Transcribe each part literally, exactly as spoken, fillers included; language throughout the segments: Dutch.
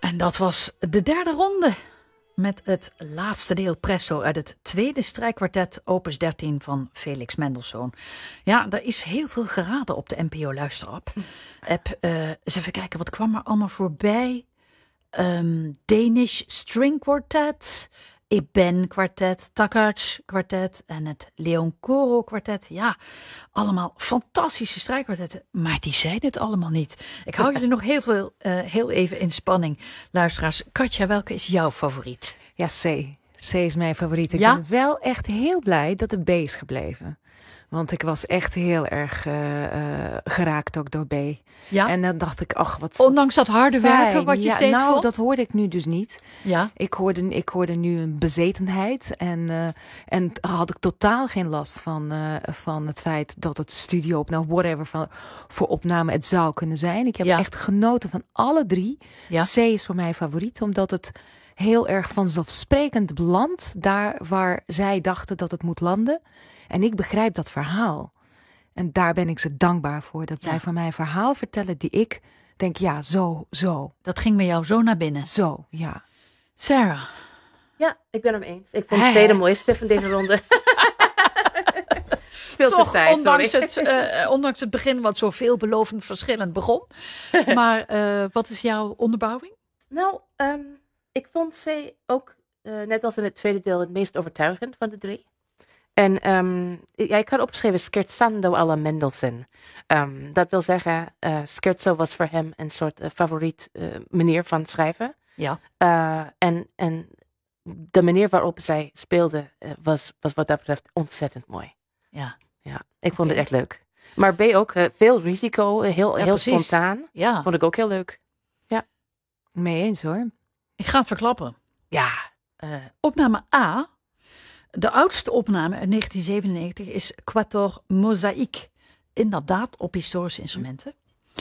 En dat was de derde ronde met het laatste deel Presto uit het tweede strijkkwartet opus dertien van Felix Mendelssohn. Ja, er is heel veel geraden op de N P O Luisterapp. App, uh, eens even kijken, wat kwam er allemaal voorbij? Um, Danish String Quartet, Eben kwartet, Takacs kwartet en het Leon Coro kwartet. Ja, allemaal fantastische strijkkwartetten, maar die zeiden het allemaal niet. Ik hou jullie nog heel, veel, uh, heel even in spanning, luisteraars. Katja, welke is jouw favoriet? Ja, C. C is mijn favoriet. Ik ja? ben wel echt heel blij dat het B is gebleven. Want ik was echt heel erg uh, uh, geraakt ook door B. Ja? En dan dacht ik, ach, wat ondanks dat harde fijn. werken wat je ja, steeds nou, vond? dat hoorde ik nu dus niet. Ja? Ik hoorde, ik hoorde nu een bezetenheid. En, uh, en had ik totaal geen last van, uh, van het feit dat het studio op, nou whatever, van, voor opname het zou kunnen zijn. Ik heb ja. echt genoten van alle drie. Ja? C is voor mij favoriet, omdat het heel erg vanzelfsprekend landt daar waar zij dachten dat het moet landen. En ik begrijp dat verhaal. En daar ben ik ze dankbaar voor. Dat zij ja. van mij een verhaal vertellen die ik denk, ja, zo, zo. Dat ging bij jou zo naar binnen. Zo, ja. Sarah. Ja, ik ben hem eens. Ik vond het tweede mooiste van deze ronde. Speelt Toch, tijd, ondanks, het, uh, ondanks het begin wat zo veelbelovend verschillend begon. Maar uh, wat is jouw onderbouwing? Nou, um, ik vond C ook, uh, net als in het tweede deel, het meest overtuigend van de drie. En um, ja, ik had opgeschreven scherzando alla Mendelssohn. Um, dat wil zeggen, uh, scherzo was voor hem een soort uh, favoriet uh, manier van schrijven. Ja. Uh, en, en de manier waarop zij speelde uh, was, was wat dat betreft ontzettend mooi. Ja. Ja, ik vond okay. het echt leuk. Maar B ook, uh, veel risico, heel, ja, heel precies. spontaan. Ja. Vond ik ook heel leuk. Ja. Mee eens hoor. Ik ga het verklappen. Ja. Uh, opname A. De oudste opname uit negentien zevenennegentig is Quator Mosaïque. Inderdaad, op historische instrumenten.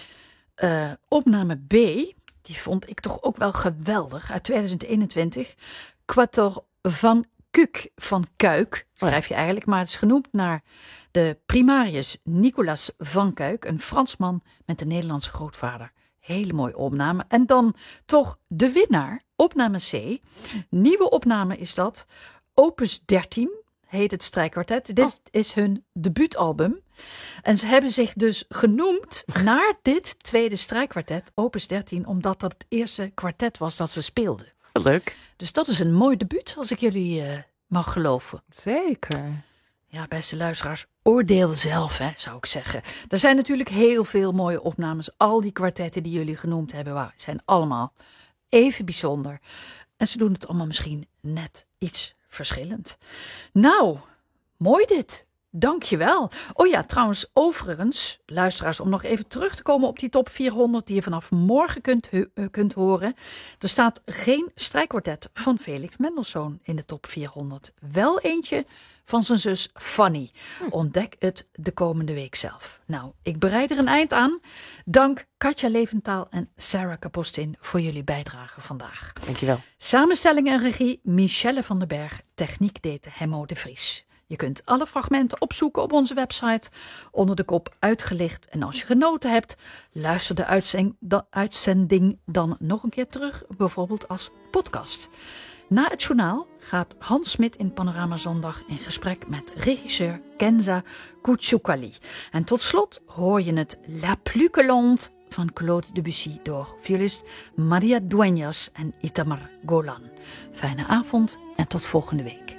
Uh, opname B, die vond ik toch ook wel geweldig, uit tweeduizend eenentwintig. Quator van Kuck, van Kuik, schrijf je eigenlijk. Maar het is genoemd naar de primarius Nicolas van Kuik, een Fransman met een Nederlandse grootvader. Hele mooie opname. En dan toch de winnaar, opname C. Nieuwe opname is dat. opus dertien heet het strijkkwartet. Dit oh. is hun debuutalbum. En ze hebben zich dus genoemd naar dit tweede strijkkwartet, opus dertien, omdat dat het eerste kwartet was dat ze speelden. Leuk. Dus dat is een mooi debuut, als ik jullie uh, mag geloven. Zeker. Ja, beste luisteraars, oordeel zelf, hè, zou ik zeggen. Er zijn natuurlijk heel veel mooie opnames. Al die kwartetten die jullie genoemd hebben, wow, zijn allemaal even bijzonder. En ze doen het allemaal misschien net iets verschillend. Nou, mooi dit. Dank je wel. Oh ja, trouwens, overigens, luisteraars, om nog even terug te komen op die top vierhonderd die je vanaf morgen kunt, uh, kunt horen. Er staat geen strijkkwartet van Felix Mendelssohn in de top vierhonderd. Wel eentje van zijn zus Fanny. Ontdek het de komende week zelf. Nou, ik bereid er een eind aan. Dank Katja Leventaal en Sarah Kapostin voor jullie bijdrage vandaag. Dankjewel. Samenstelling en regie Michelle van den Berg. Techniek deed Hemmo de Vries. Je kunt alle fragmenten opzoeken op onze website onder de kop Uitgelicht. En als je genoten hebt, luister de uitzending, de uitzending dan nog een keer terug, bijvoorbeeld als podcast. Na het journaal gaat Hans Smit in Panorama Zondag in gesprek met regisseur Kenza Kouchoukali. En tot slot hoor je het La Plus que Lente van Claude Debussy door violist Maria Dueñas en Itamar Golan. Fijne avond en tot volgende week.